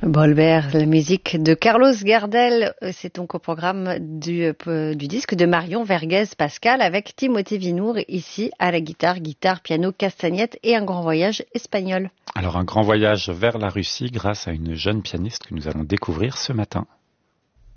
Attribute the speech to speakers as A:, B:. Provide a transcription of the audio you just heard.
A: Bolbert, la musique de Carlos Gardel, c'est donc au programme du disque de Marion Vergès-Pascal avec Timothée Vinour ici à la guitare, piano, castagnette et un grand voyage espagnol.
B: Alors un grand voyage vers la Russie grâce à une jeune pianiste que nous allons découvrir ce matin.